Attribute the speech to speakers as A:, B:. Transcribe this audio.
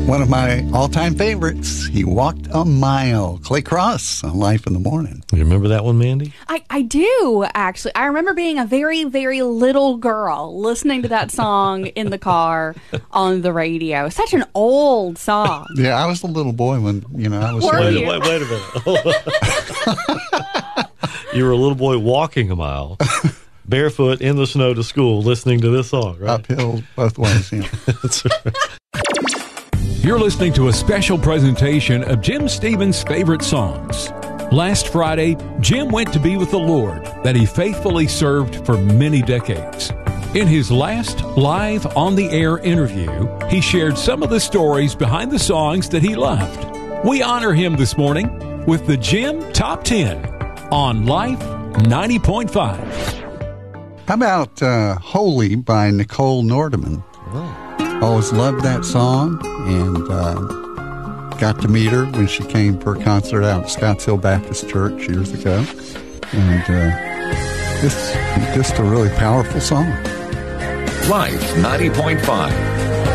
A: One of my all-time favorites, He Walked a Mile. Clay Cross on Life in the Morning.
B: You remember that one, Mandy?
C: I do, actually. I remember being a very, very little girl listening to that song in the car on the radio. Such an old song.
A: Yeah, I was a little boy when, I was...
C: Were you?
B: Wait a minute. You were a little boy walking a mile, barefoot in the snow to school, listening to this song, right?
A: Uphill both ways, yeah.
B: That's right.
D: You're listening to a special presentation of Jim Stevens' favorite songs. Last Friday, Jim went to be with the Lord that he faithfully served for many decades. In his last live on-the-air interview, he shared some of the stories behind the songs that he loved. We honor him this morning with the Jim Top 10 on Life 90.5.
A: How about Holy by Nicole Nordeman? Always loved that song, and got to meet her when she came for a concert out at Scottsdale Baptist Church years ago. And just a really powerful song.
E: Life 90.5.